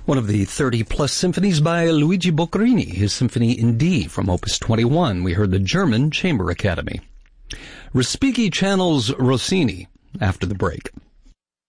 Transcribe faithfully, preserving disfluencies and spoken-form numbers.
One of the thirty-plus symphonies by Luigi Boccherini, his Symphony in D from Opus twenty-one. We heard the German Chamber Academy. Respighi channels Rossini after the break.